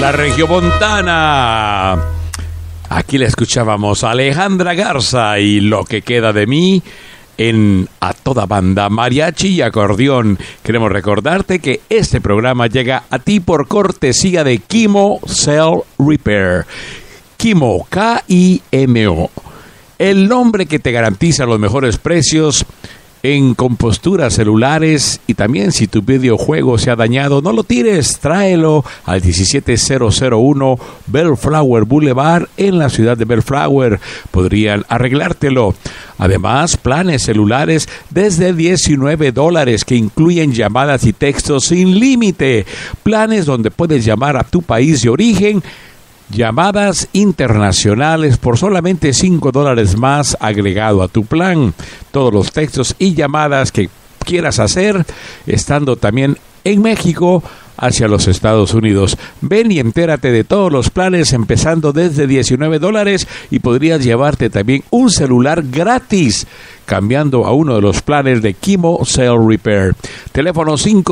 la regiomontana. Aquí la escuchábamos a Alejandra Garza y Lo que queda de mí en A Toda Banda, mariachi y acordeón. Queremos recordarte que este programa llega a ti por cortesía de Kimo Cell Repair. Kimo, K-I-M-O. El nombre que te garantiza los mejores precios en composturas celulares, y también si tu videojuego se ha dañado, no lo tires, tráelo al 17001 Bellflower Boulevard en la ciudad de Bellflower. Podrían arreglártelo. Además, planes celulares desde $19 que incluyen llamadas y textos sin límite. Planes donde puedes llamar a tu país de origen, llamadas internacionales por solamente $5 más agregado a tu plan. Todos los textos y llamadas que quieras hacer, estando también en México hacia los Estados Unidos. Ven y entérate de todos los planes empezando desde $19 y podrías llevarte también un celular gratis cambiando a uno de los planes de Kimo Cell Repair. Teléfono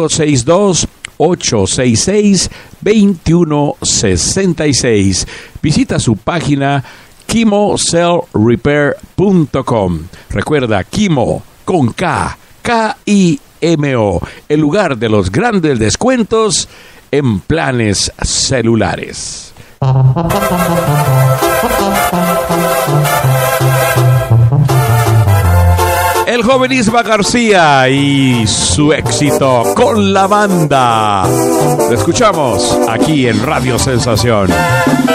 562-866-2166. Visita su página kimocellrepair.com. Recuerda, Kimo con K, K-I-M-O, el lugar de los grandes descuentos en planes celulares. El joven Isma García y su éxito con la banda. Lo escuchamos aquí en Radio Sensación.